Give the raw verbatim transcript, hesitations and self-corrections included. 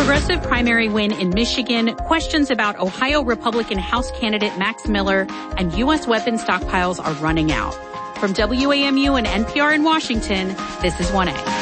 progressive primary win in Michigan, questions about Ohio Republican House candidate Max Miller, and U S weapons stockpiles are running out. From W A M U and N P R in Washington, this is one A.